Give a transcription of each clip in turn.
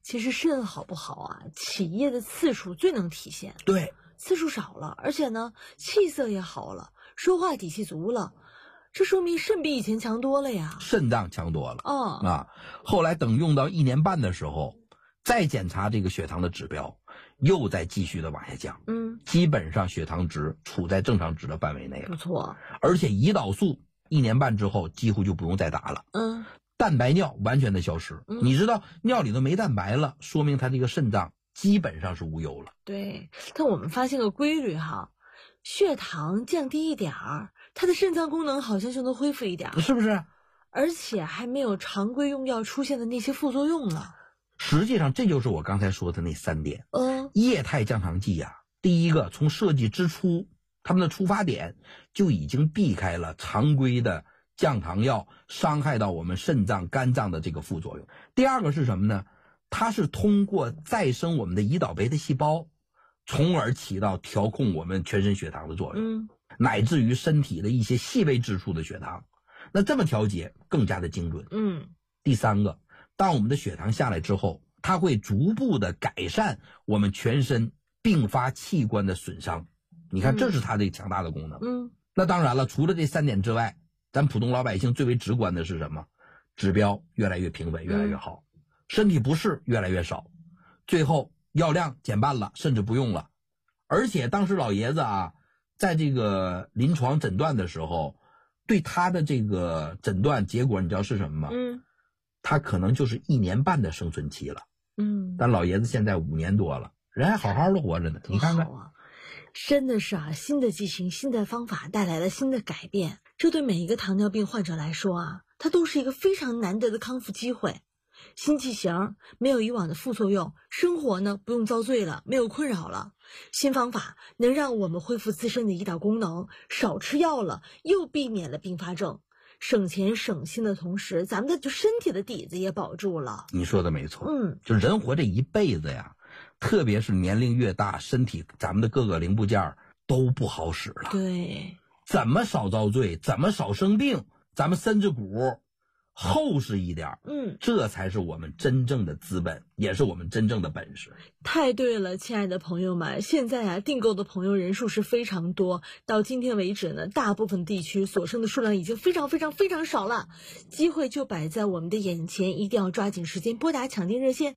其实肾好不好啊，起夜的次数最能体现。 对， 次数少了，而且呢，气色也好了，说话底气足了，这说明肾比以前强多了呀。 肾脏强多了。 哦， 后来等用到1年半的时候，再检查这个血糖的指标，又在继续的往下降。基本上血糖值处在正常值的范围内了。 不错。 而且胰岛素1年半之后几乎就不用再打了。蛋白尿完全的消失。你知道尿里头没蛋白了，说明它这个肾脏基本上是无忧了。 对，但我们发现个规律哈，血糖降低一点儿，它的肾脏功能好像就能恢复一点， 是不是？ 而且还没有常规用药出现的那些副作用了。 实际上这就是我刚才说的那3点。液态降糖剂呀，第一个从设计之初，他们的出发点就已经避开了常规的降糖药伤害到我们肾脏、肝脏的这个副作用。第二个是什么呢？它是通过再生我们的胰岛酶的细胞，从而起到调控我们全身血糖的作用，乃至于身体的一些细微之处的血糖。那这么调节更加的精准。第三个，当我们的血糖下来之后，它会逐步的改善我们全身并发器官的损伤。你看，这是它这个强大的功能。那当然了，除了这3点之外，咱普通老百姓最为直观的是什么？指标越来越平稳，越来越好，身体不适越来越少，最后药量减半了，甚至不用了。而且当时老爷子啊，在这个临床诊断的时候，对他的这个诊断结果你知道是什么吗？他可能就是1年半的生存期了。但老爷子现在5年多了，人还好好的活着呢。你看看啊，真的是啊，新的剂型、新的方法带来了新的改变，这对每一个糖尿病患者来说啊，它都是一个非常难得的康复机会。新剂型没有以往的副作用，生活呢不用遭罪了，没有困扰了。新方法能让我们恢复自身的胰岛功能，少吃药了，又避免了并发症，省钱省心的同时，咱们的身体的底子也保住了。 你说的没错。就人活这一辈子呀，特别是年龄越大，身体咱们的各个零部件都不好使了。 对， 怎么少遭罪，怎么少生病，咱们身子骨厚实一点，这才是我们真正的资本，也是我们真正的本事。 太对了，亲爱的朋友们，现在啊，订购的朋友人数是非常多，到今天为止呢，大部分地区所剩的数量已经非常少了，机会就摆在我们的眼前，一定要抓紧时间拨打抢订热线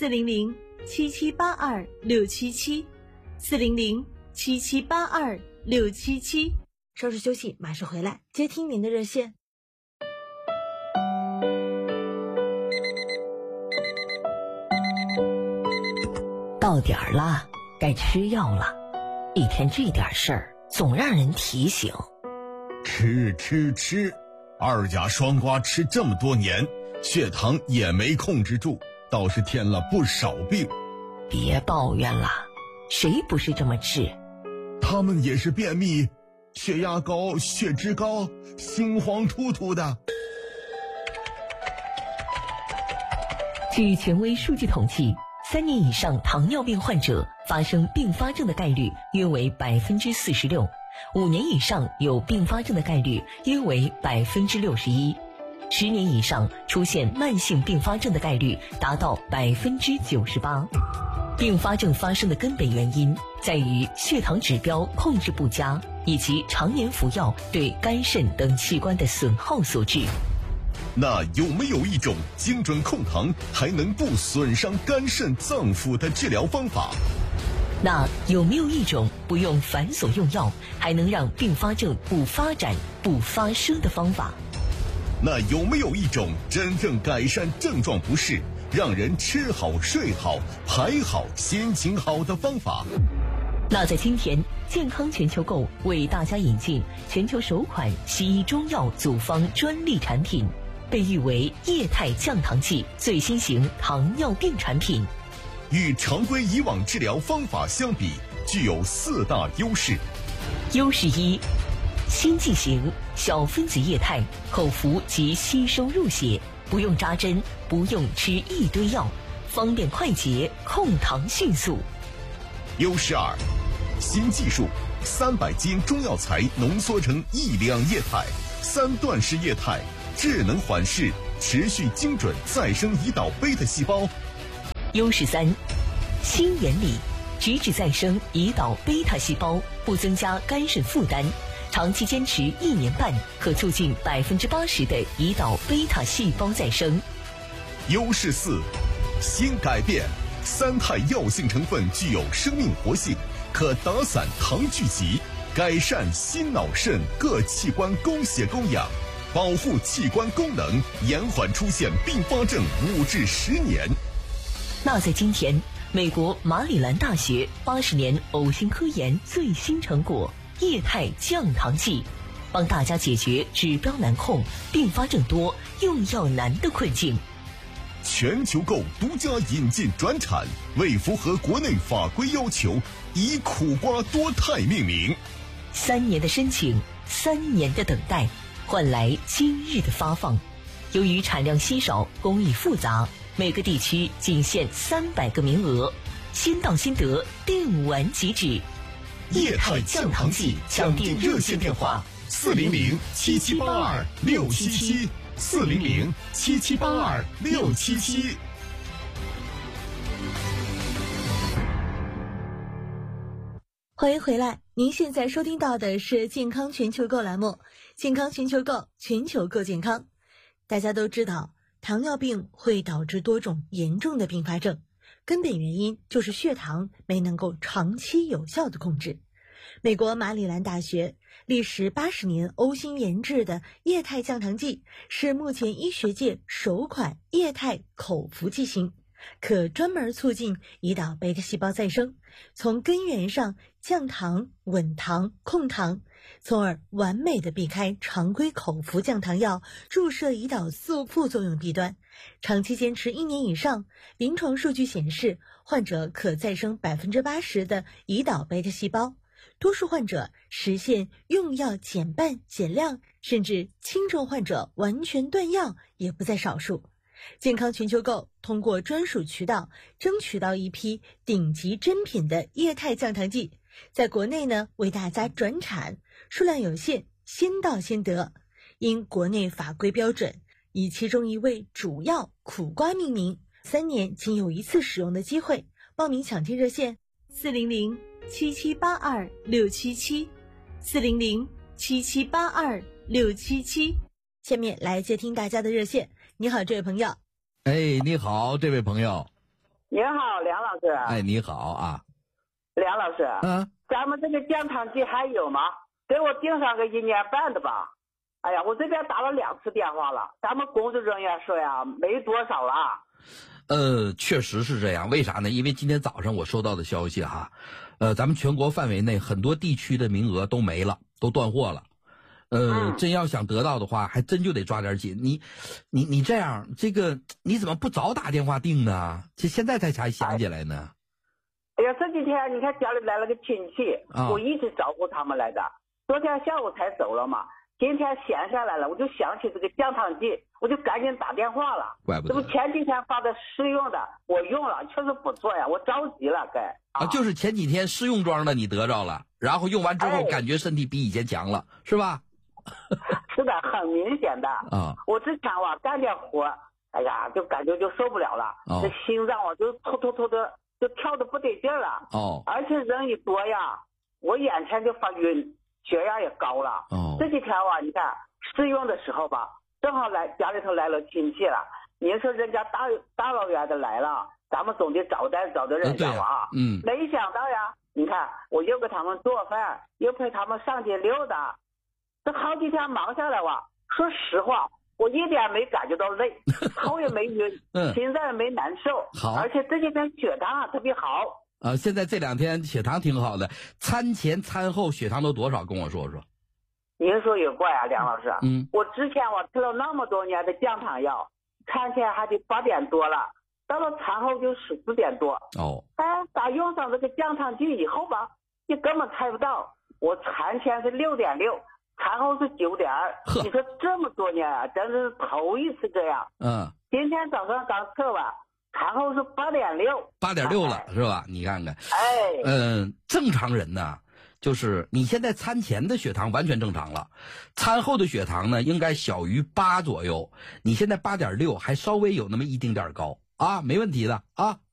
400-7782-677，400-7782-677。稍事休息，马上回来接听您的热线。 到点儿了，该吃药了。一天这点事儿，总让人提醒。 吃，二甲双胍吃这么多年，血糖也没控制住，倒是添了不少病。 别抱怨了，谁不是这么治？ 他们也是便秘，血压高，血脂高，心慌突突的。 据权威数据统计，3年以上糖尿病患者发生并发症的概率约为46%，5年以上有并发症的概率约为61%，10年以上出现慢性并发症的概率达到98%。并发症发生的根本原因在于血糖指标控制不佳，以及常年服药对肝肾等器官的损耗所致。 那有没有一种精准控糖还能不损伤肝肾脏腑的治疗方法？ 那有没有一种不用繁琐用药还能让并发症不发展不发生的方法？ 那有没有一种真正改善症状不适，让人吃好睡好排好心情好的方法？ 那在今天，健康全球购为大家引进全球首款西医中药组方专利产品，被誉为液态降糖剂最新型糖尿病产品。 与常规以往治疗方法相比，具有4大优势。 优势1，新剂型，小分子液态，口服即吸收入血，不用扎针，不用吃一堆药，方便快捷，控糖迅速。 优势2，新技术，300斤中药材浓缩成1两液态，3段式液态，智能缓释，持续精准再生胰岛贝塔细胞。 优势3，新原理，直指再生胰岛贝塔细胞，不增加肝肾负担，长期坚持1年半，可促进80%的胰岛贝塔细胞再生。 优势4，新改变，三肽药性成分具有生命活性，可打散糖聚集，改善心脑肾各器官供血供氧，保护器官功能，延缓出现并发症5至10年。 那在今天，美国马里兰大学80年呕心科研最新成果液态降糖剂，帮大家解决指标难控、并发症多、用药难的困境。 全球购独家引进转产，为符合国内法规要求，以苦瓜多肽命名。 3年的申请，3年的等待，换来今日的发放。由于产量稀少，工艺复杂，每个地区仅限300个名额，先到先得，订完即止。 液态降糖剂抢订热线电话：400-7782-677，400-7782-677。 欢迎回来，您现在收听到的是健康全球购栏目，健康全球购，全球购健康。大家都知道，糖尿病会导致多种严重的并发症，根本原因就是血糖没能够长期有效的控制。美国马里兰大学历时80年呕心研制的液态降糖剂，是目前医学界首款液态口服剂型，可专门促进胰岛贝塔细胞再生，从根源上降糖、稳糖、控糖，从而完美的避开常规口服降糖药注射胰岛素副作用弊端。长期坚持1年以上，临床数据显示，患者可再生80%的胰岛贝塔细胞，多数患者实现用药减半减量，甚至轻症患者完全断药也不在少数。健康全球购通过专属渠道争取到一批顶级真品的液态降糖剂，在国内呢为大家转产，数量有限，先到先得。因国内法规标准，以其中一味主药苦瓜命名，3年仅有1次使用的机会。报名抢听热线：400-7782-677，400-7782-677。下面来接听大家的热线。你好，这位朋友。 哎，你好，这位朋友。 你好，梁老师。 哎，你好啊。 梁老师，咱们这个降糖剂还有吗？给我订上个1年半的吧。哎呀，我这边打了2次电话了，咱们工作人员说呀，没多少了。 确实是这样。为啥呢？因为今天早上我收到的消息哈，咱们全国范围内很多地区的名额都没了，都断货了。真要想得到的话，还真就得抓点紧。你这样，这个你怎么不早打电话订呢？这现在才想起来呢？ 哎呀，这几天你看家里来了个亲戚，我一直照顾他们来的。昨天下午才走了嘛，今天闲下来了，我就想起这个降糖剂，我就赶紧打电话了。 怪不得。 这不前几天发的试用的，我用了，确实不错呀，我着急了该。 就是前几天试用装的你得着了，然后用完之后感觉身体比以前强了，是吧？ 是的，很明显的。我之前干点活，哎呀，就感觉就受不了了，这心脏就突的就跳得不得劲了。而且人一多呀，我眼前就发晕，血压也高了。这几天你看试用的时候吧，正好家里头来了亲戚了，您说人家大老远的来了，咱们总得招待人家嘛。没想到呀，你看我又给他们做饭，又陪他们上街溜达。这好几天忙下来说实话，我一点没感觉到累，头也没晕，心脏也没难受，而且这几天血糖特别好。 现在这2天血糖挺好的，餐前餐后血糖都多少？跟我说说。 您说也怪啊，梁老师。我之前吃了那么多年的降糖药，餐前还得8点多了，到了餐后就14点多。打用上这个降糖剂以后吧，你根本猜不到，我餐前是6点6。餐后是9点，你说这么多年啊，真是头一次这样。今天早上刚测完，餐后是8点6 了，是吧？你看看。正常人呢，就是你现在餐前的血糖完全正常了，餐后的血糖呢应该小于8左右，你现在8.6，还稍微有那么一丁点高啊，没问题的啊。